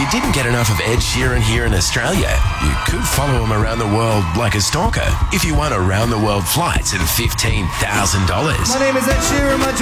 didn't get enough of Ed Sheeran here in Australia, you could follow him around the world like a stalker if you won around-the-world flights and $15,000. My name is Ed Sheeran.